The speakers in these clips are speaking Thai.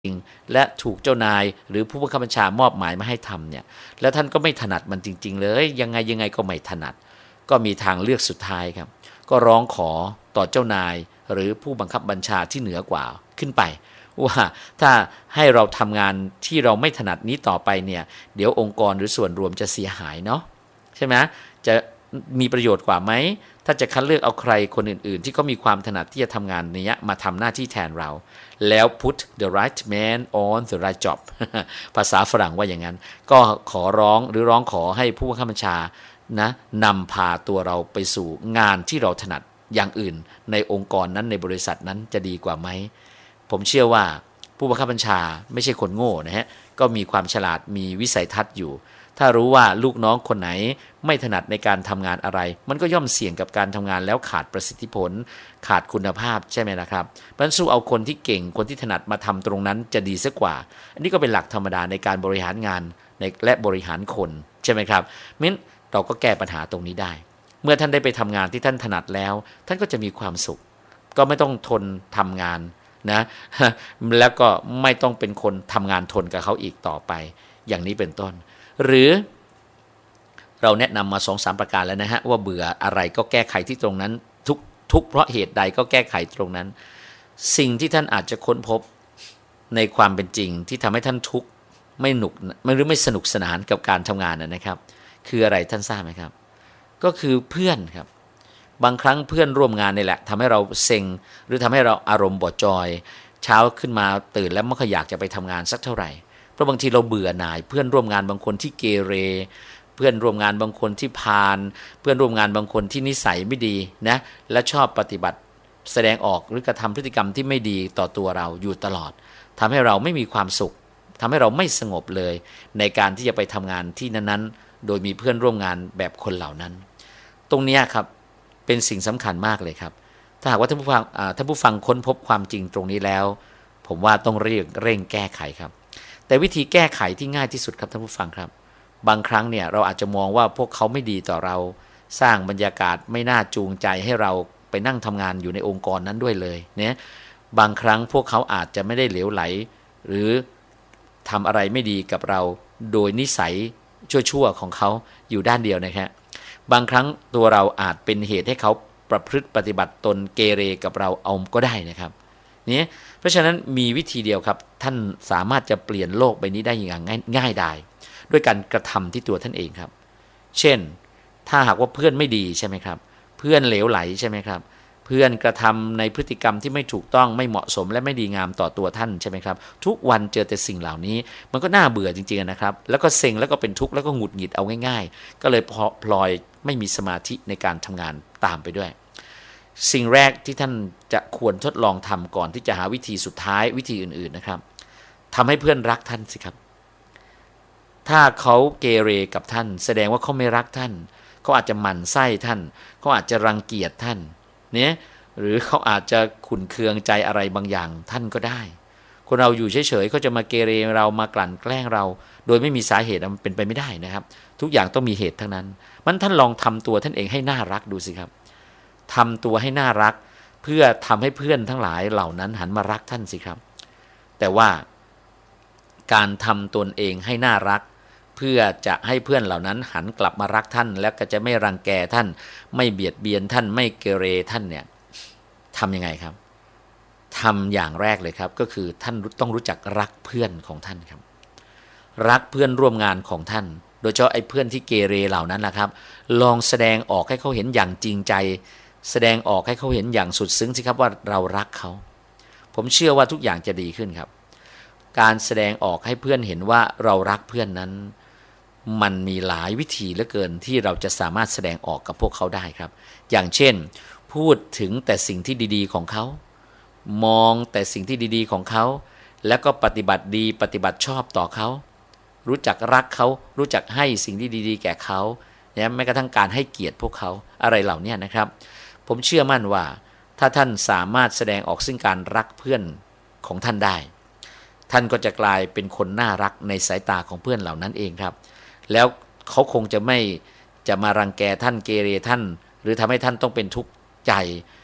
และถูกเจ้านายหรือผู้บังคับบัญชามอบหมายมาให้ทำเนี่ยแล้วท่านก็ไม่ถนัดมันจริงๆเลยยังไงก็ไม่ถนัดก็มีทางเลือกสุดท้ายครับก็ร้องขอต่อเจ้านายหรือผู้บังคับบัญชาที่เหนือกว่าขึ้นไปว่าถ้าให้เราทำงานที่เราไม่ถนัดนี้ต่อไปเนี่ยเดี๋ยวองค์กรหรือส่วนรวมจะเสียหายเนาะใช่ไหมจะมีประโยชน์กว่าไหมถ้าจะคัดเลือกเอาใครคนอื่นๆที่เขามีความถนัดที่จะทำงานนี้มาทำหน้าที่แทนเราแล้ว put the right man on the right job ภาษาฝรั่งว่าอย่างนั้นก็ขอร้องหรือร้องขอให้ผู้บังคับบัญชานะนำพาตัวเราไปสู่งานที่เราถนัดอย่างอื่นในองค์กรนั้นในบริษัทนั้นจะดีกว่าไหมผมเชื่อว่าผู้บังคับบัญชาไม่ใช่คนโง่นะฮะก็มีความฉลาดมีวิสัยทัศน์อยู่ถ้ารู้ว่าลูกน้องคนไหนไม่ถนัดในการทำงานอะไรมันก็ย่อมเสี่ยงกับการทำงานแล้วขาดประสิทธิผลขาดคุณภาพใช่ไหมล่ะครับเพราะฉะนั้นสู้เอาคนที่เก่งคนที่ถนัดมาทำตรงนั้นจะดีสักกว่าอันนี้ก็เป็นหลักธรรมดาในการบริหารงานและบริหารคนใช่ไหมครับงั้นเราก็แก้ปัญหาตรงนี้ได้เมื่อท่านได้ไปทำงานที่ท่านถนัดแล้วท่านก็จะมีความสุขก็ไม่ต้องทนทำงานนะแล้วก็ไม่ต้องเป็นคนทำงานทนกับเขาอีกต่อไปอย่างนี้เป็นต้นหรือเราแนะนำมา 2-3 ประการแล้วนะฮะว่าเบื่ออะไรก็แก้ไขที่ตรงนั้นทุกเพราะเหตุใดก็แก้ไขตรงนั้นสิ่งที่ท่านอาจจะค้นพบในความเป็นจริงที่ทำให้ท่านทุกข์ไม่หนุกหรือไม่สนุกสนานกับการทำงานนะครับคืออะไรท่านทราบไหมครับก็คือเพื่อนครับบางครั้งเพื่อนร่วมงานนี่แหละทำให้เราเซ็งหรือทำให้เราอารมณ์บ่จอยเช้าขึ้นมาตื่นแล้วไม่ค่อยอยากจะไปทำงานสักเท่าไหร่เพราะบางทีเราเบื่อหน่ายเพื่อนร่วมงานบางคนที่เกเรเพื่อนร่วมงานบางคนที่พาลเพื่อนร่วมงานบางคนที่นิสัยไม่ดีนะและชอบปฏิบัติแสดงออกหรือกระทำพฤติกรรมที่ไม่ดีต่อตัวเราอยู่ตลอดทำให้เราไม่มีความสุขทำให้เราไม่สงบเลยในการที่จะไปทำงานที่นั้นๆโดยมีเพื่อนร่วมงานแบบคนเหล่านั้นตรงนี้ครับเป็นสิ่งสำคัญมากเลยครับถ้าหากว่าท่านผู้ฟังค้นพบความจริงตรงนี้แล้วผมว่าต้องเร่งแก้ไขครับแต่วิธีแก้ไขที่ง่ายที่สุดครับท่านผู้ฟังครับบางครั้งเนี่ยเราอาจจะมองว่าพวกเขาไม่ดีต่อเราสร้างบรรยากาศไม่น่าจูงใจให้เราไปนั่งทำงานอยู่ในองค์กรนั้นด้วยเลยเนี่ยบางครั้งพวกเขาอาจจะไม่ได้เหลวไหลหรือทำอะไรไม่ดีกับเราโดยนิสัยชั่วๆของเขาอยู่ด้านเดียวนะครับบางครั้งตัวเราอาจเป็นเหตุให้เขาประพฤติปฏิบัติตนเกเรกับเราเอาก็ได้นะครับนี่เพราะฉะนั้นมีวิธีเดียวครับท่านสามารถจะเปลี่ยนโลกใบนี้ได้อย่างง่ายดายด้วยการกระทำที่ตัวท่านเองครับเช่นถ้าหากว่าเพื่อนไม่ดีใช่ไหมครับเพื่อนเหลวไหลใช่ไหมครับเพื่อนกระทำในพฤติกรรมที่ไม่ถูกต้องไม่เหมาะสมและไม่ดีงามต่อตัวท่านใช่ไหมครับทุกวันเจอแต่สิ่งเหล่านี้มันก็น่าเบื่อจริงๆนะครับแล้วก็เซ็งแล้วก็เป็นทุกข์แล้วก็หงุดหงิดเอาง่ายๆก็เลยพลอยไม่มีสมาธิในการทำงานตามไปด้วยสิ่งแรกที่ท่านจะควรทดลองทำก่อนที่จะหาวิธีสุดท้ายวิธีอื่นๆนะครับทำให้เพื่อนรักท่านสิครับถ้าเขาเกเรกับท่านแสดงว่าเขาไม่รักท่านเขาอาจจะหมั่นไส้ท่านเขาอาจจะรังเกียจท่านเนี่ยหรือเขาอาจจะขุ่นเคืองใจอะไรบางอย่างท่านก็ได้คนเราอยู่เฉยๆเขาจะมาเกเรเรามากลั่นแกล้งเราโดยไม่มีสาเหตุมันเป็นไปไม่ได้นะครับทุกอย่างต้องมีเหตุทั้งนั้นมันท่านลองทำตัวท่านเองให้น่ารักดูสิครับทำตัวให้น่ารักเพื่อทำให้เพื่อนทั้งหลายเหล่านั้นหันมารักท่านสิครับแต่ว่าการทำตนเองให้น่ารักเพื่อจะให้เพื่อนเหล่านั้นหันกลับมารักท่านแล้วก็จะไม่รังแกท่านไม่เบียดเบียนท่านไม่เกเรท่านเนี่ยทำยังไงครับทำอย่างแรกเลยครับก็คือท่านต้องรู้จักรักเพื่อนของท่านครับรักเพื่อนร่วมงานของท่านโดยเฉพาะไอ้เพื่อนที่เกเรเหล่านั้นนะครับลองแสดงออกให้เขาเห็นอย่างจริงใจแสดงออกให้เขาเห็นอย่างสุดซึ้งสิครับว่าเรารักเขาผมเชื่อว่าทุกอย่างจะดีขึ้นครับการแสดงออกให้เพื่อนเห็นว่าเรารักเพื่อนนั้นมันมีหลายวิธีเหลือเกินที่เราจะสามารถแสดงออกกับพวกเขาได้ครับอย่างเช่นพูดถึงแต่สิ่งที่ดีๆของเขามองแต่สิ่งที่ดีๆของเขาแล้วก็ปฏิบัติดีปฏิบัติชอบต่อเขารู้จักรักเขารู้จักให้สิ่งที่ดีๆแก่เขาแม้กระทั่งการให้เกียรติพวกเขาอะไรเหล่านี้นะครับผมเชื่อมั่นว่าถ้าท่านสามารถแสดงออกซึ่งการรักเพื่อนของท่านได้ท่านก็จะกลายเป็นคนน่ารักในสายตาของเพื่อนเหล่านั้นเองครับแล้วเขาคงจะไม่จะมารังแกท่านเกเรท่านหรือทำให้ท่านต้องเป็นทุกข์ใจ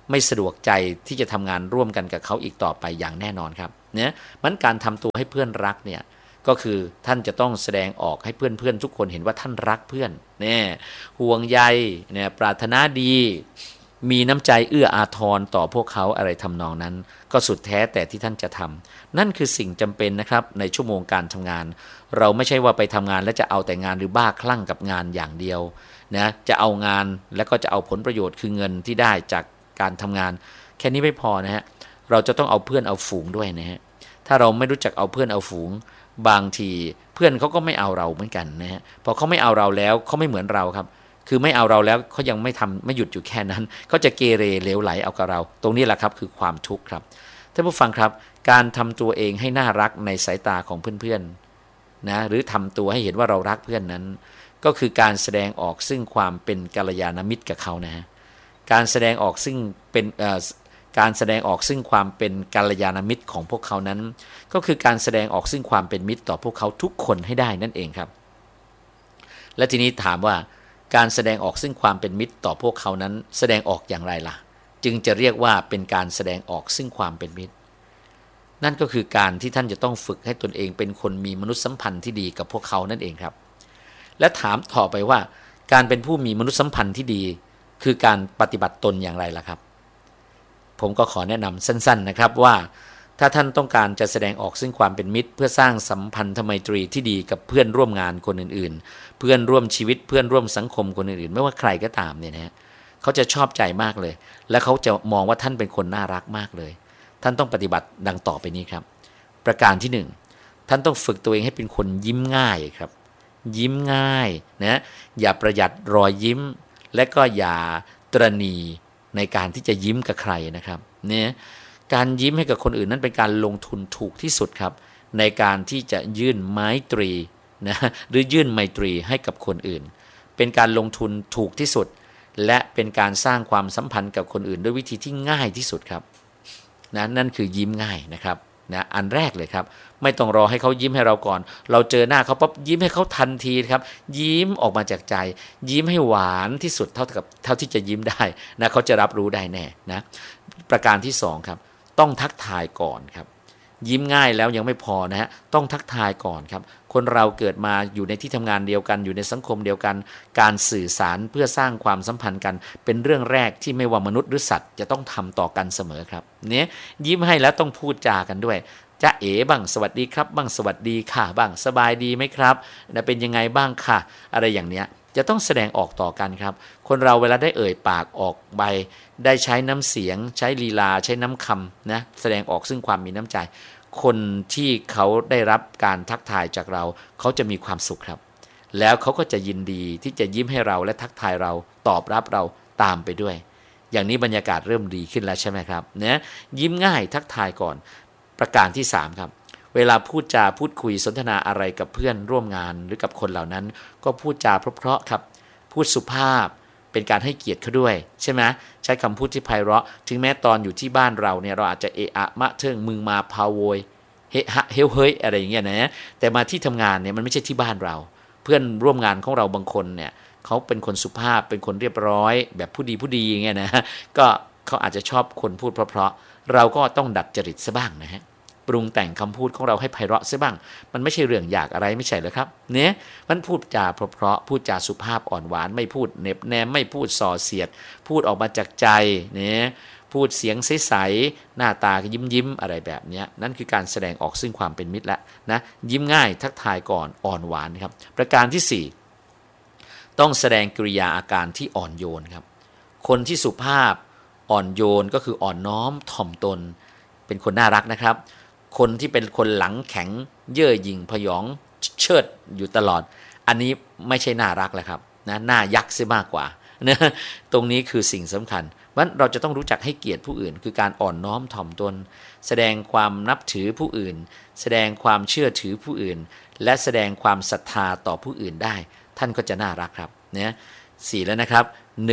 ไม่สะดวกใจที่จะทำงานร่วมกันกับเขาอีกต่อไปอย่างแน่นอนครับเนี่ยมันการทำตัวให้เพื่อนรักเนี่ยก็คือท่านจะต้องแสดงออกให้เพื่อนๆทุกคนเห็นว่าท่านรักเพื่อนเนี่ยห่วงใยเนี่ยปรารถนาดีมีน้ำใจเอื้ออาทรต่อพวกเขาอะไรทำนองนั้นก็สุดแท้แต่ที่ท่านจะทำนั่นคือสิ่งจำเป็นนะครับในชั่วโมงการทำงานเราไม่ใช่ว่าไปทำงานแล้วจะเอาแต่งานหรือบ้าคลั่งกับงานอย่างเดียวนะจะเอางานแล้วก็จะเอาผลประโยชน์คือเงินที่ได้จากการทำงานแค่นี้ไม่พอนะฮะเราจะต้องเอาเพื่อนเอาฝูงด้วยนะฮะถ้าเราไม่รู้จักเอาเพื่อนเอาฝูงบางทีเพื่อนเขาก็ไม่เอาเราเหมือนกันนะฮะพอเขาไม่เอาเราแล้วเขาไม่เหมือนเราครับคือไม่เอาเราแล้วเขายังไม่หยุดอยู่แค่นั้นเขาจะเกเรเหลวไหลเอากับเราตรงนี้แหละครับคือความทุกข์ครับท่านผู้ฟังครับการทำตัวเองให้น่ารักในสายตาของเพื่อนๆนะหรือทำตัวให้เห็นว่าเรารักเพื่อนนั้นก็คือการแสดงออกซึ่งความเป็นกัลยาณมิตรกับเขานะฮะการแสดงออกซึ่งเป็นการแสดงออกซึ่งความเป็นกัลยาณมิตรของพวกเขานั้นก็คือการแสดงออกซึ่งความเป็นมิตรต่อพวกเขาทุกคนให้ได้นั่นเองครับและทีนี้ถามว่าการแสดงออกซึ่งความเป็นมิตรต่อพวกเขานั้นแสดงออกอย่างไรล่ะจึงจะเรียกว่าเป็นการแสดงออกซึ่งความเป็นมิตรนั่นก็คือการที่ท่านจะต้องฝึกให้ตนเองเป็นคนมีมนุษยสัมพันธ์ที่ดีกับพวกเขานั่นเองครับและถามต่อไปว่าการเป็นผู้มีมนุษยสัมพันธ์ที่ดีคือการปฏิบัติตนอย่างไรล่ะครับผมก็ขอแนะนำสั้นๆนะครับว่าถ้าท่านต้องการจะแสดงออกซึ่งความเป็นมิตรเพื่อสร้างสัมพันธไมตรีที่ดีกับเพื่อนร่วมงานคนอื่นๆเพื่อนร่วมชีวิตเพื่อนร่วมสังคมคนอื่นๆไม่ว่าใครก็ตามเนี่ยนะเขาจะชอบใจมากเลยและเขาจะมองว่าท่านเป็นคนน่ารักมากเลยท่านต้องปฏิบัติดังต่อไปนี้ครับประการที่1ท่านต้องฝึกตัวเองให้เป็นคนยิ้มง่ายครับยิ้มง่ายนะอย่าประหยัดรอยยิ้มและก็อย่าตระหนี่ในการที่จะยิ้มกับใครนะครับเนี่ยการยิ้มให้กับคนอื่นนั้นเป็นการลงทุนถูกที่สุดครับในการที่จะยื่นไมตรีนะหรือยื่นไมตรีให้กับคนอื่นเป็นการลงทุนถูกที่สุดและเป็นการสร้างความสัมพันธ์กับคนอื่นด้วยวิธีที่ง่ายที่สุดครับนะนั่นคือยิ้มง่ายนะครับนะอันแรกเลยครับไม่ต้องรอให้เขายิ้มให้เราก่อนเราเจอหน้าเขาปั๊บยิ้มให้เขาทันทีครับยิ้มออกมาจากใจยิ้มให้หวานที่สุดเท่าที่จะยิ้มได้นะเขาจะรับรู้ได้แน่นะประการที่2ครับต้องทักทายก่อนครับยิ้มง่ายแล้วยังไม่พอนะฮะต้องทักทายก่อนครับคนเราเกิดมาอยู่ในที่ทำงานเดียวกันอยู่ในสังคมเดียวกันการสื่อสารเพื่อสร้างความสัมพันธ์กันเป็นเรื่องแรกที่ไม่ว่ามนุษย์หรือสัตว์จะต้องทำต่อกันเสมอครับเนี่ยยิ้มให้แล้วต้องพูดจากันด้วยจ๊ะเอ๋บ้างสวัสดีครับบ้างสวัสดีค่ะบ้างสบายดีไหมครับเป็นยังไงบ้างค่ะอะไรอย่างเนี้ยจะต้องแสดงออกต่อกันครับคนเราเวลาได้เอ่ยปากออกไปได้ใช้น้ำเสียงใช้ลีลาใช้น้ำคำนะแสดงออกซึ่งความมีน้ำใจคนที่เขาได้รับการทักทายจากเราเขาจะมีความสุขครับแล้วเขาก็จะยินดีที่จะยิ้มให้เราและทักทายเราตอบรับเราตามไปด้วยอย่างนี้บรรยากาศเริ่มดีขึ้นแล้วใช่ไหมครับนะยิ้มง่ายทักทายก่อนประการที่3ครับเวลาพูดจาพูดคุยสนทนาอะไรกับเพื่อนร่วมงานหรือกับคนเหล่านั้นก็พูดจาเพราะๆครับพูดสุภาพเป็นการให้เกียรติเขาด้วยใช่ไหมใช้คำพูดที่ไพเราะถึงแม้ตอนอยู่ที่บ้านเราเนี่ยเราอาจจะเอะอะมะเทิงมึงมาพาโวยเฮฮะเฮลเฮยอะไรอย่างเงี้ยนะแต่มาที่ทำงานเนี่ยมันไม่ใช่ที่บ้านเราเพื่อนร่วมงานของเราบางคนเนี่ยเขาเป็นคนสุภาพเป็นคนเรียบร้อยแบบผู้ดีอย่างเงี้ยนะก็เขาอาจจะชอบคนพูดเพราะๆเราก็ต้องดัดจริตซะบ้างนะฮะปรุงแต่งคำพูดของเราให้ไพเราะซะบ้างมันไม่ใช่เรื่องยากอะไรไม่ใช่เหรอครับเนี่ยมันพูดจาเพราะๆพูดจาสุภาพอ่อนหวานไม่พูดเน็บแนมไม่พูดส่อเสียดพูดออกมาจากใจเนี่ยพูดเสียงใสๆหน้าตายิ้มอะไรแบบนี้นั่นคือการแสดงออกซึ่งความเป็นมิตรแล้วนะยิ้มง่ายทักทายก่อนอ่อนหวานครับประการที่4ต้องแสดงกริยาอาการที่อ่อนโยนครับคนที่สุภาพอ่อนโยนก็คืออ่อนน้อมถ่อมตนเป็นคนน่ารักนะครับคนที่เป็นคนหลังแข็งเย่อหยิ่งพยองเชิดอยู่ตลอดอันนี้ไม่ใช่น่ารักแล้วครับนะน่ายักษ์ซะมากกว่านะตรงนี้คือสิ่งสำคัญเพราะฉะนั้นเราจะต้องรู้จักให้เกียรติผู้อื่นคือการอ่อนน้อมถ่อมตนแสดงความนับถือผู้อื่นแสดงความเชื่อถือผู้อื่นและแสดงความศรัทธาต่อผู้อื่นได้ท่านก็จะน่ารักครับนะ4แล้วนะครับ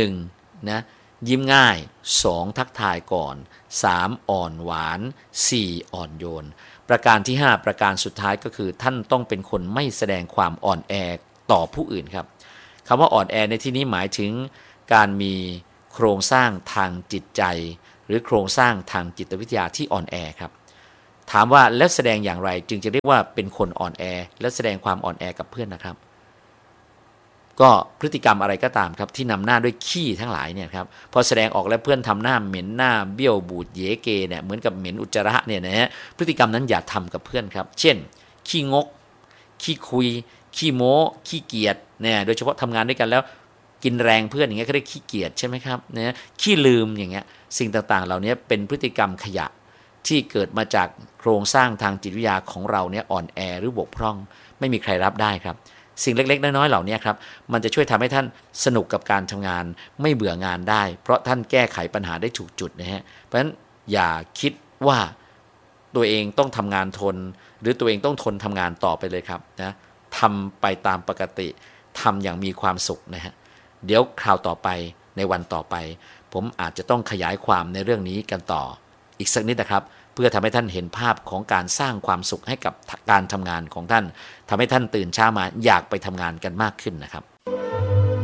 1นะยิ้มง่าย2ทักทายก่อน3อ่อนหวาน4อ่อนโยนประการที่5ประการสุดท้ายก็คือท่านต้องเป็นคนไม่แสดงความอ่อนแอต่อผู้อื่นครับคำว่าอ่อนแอในที่นี้หมายถึงการมีโครงสร้างทางจิตใจรือโครงสร้างทางจิตวิทยาที่อ่อนแอครับถามว่าแล้วแสดงอย่างไรจึงจะเรียกว่าเป็นคนอ่อนแอและแสดงความอ่อนแอกับเพื่อนนะครับก็พฤติกรรมอะไรก็ตามครับที่นำหน้าด้วยขี้ทั้งหลายเนี่ยครับพอแสดงออกแล้วเพื่อนทำหน้าเหม็นหน้าเบี้ยวบูดเยเกเนี่ยเหมือนกับเหม็นอุจจาระเนี่ยนะฮะพฤติกรรมนั้นอย่าทำกับเพื่อนครับเช่นขี้งกขี้คุยขี้โม้ขี้เกียจเนี่ยโดยเฉพาะทำงานด้วยกันแล้วกินแรงเพื่อนอย่างเงี้ยเขาเรียกขี้เกียจใช่ไหมครับเนี่ยขี้ลืมอย่างเงี้ยสิ่งต่างๆเหล่านี้เป็นพฤติกรรมขยะที่เกิดมาจากโครงสร้างทางจิตวิทยาของเราเนี่ยอ่อนแอหรือบกพร่องไม่มีใครรับได้ครับสิ่งเล็กๆน้อยๆเหล่านี้ครับมันจะช่วยทำให้ท่านสนุกกับการทำงานไม่เบื่องานได้เพราะท่านแก้ไขปัญหาได้ถูกจุดนะฮะเพราะฉะนั้นอย่าคิดว่าตัวเองต้องทำงานทนหรือตัวเองต้องทนทำงานต่อไปเลยครับนะทำไปตามปกติทำอย่างมีความสุขนะฮะเดี๋ยวคราวต่อไปในวันต่อไปผมอาจจะต้องขยายความในเรื่องนี้กันต่ออีกสักนิดนะครับเพื่อทำให้ท่านเห็นภาพของการสร้างความสุขให้กับการทำงานของท่านทำให้ท่านตื่นเช้ามาอยากไปทำงานกันมากขึ้นนะครับ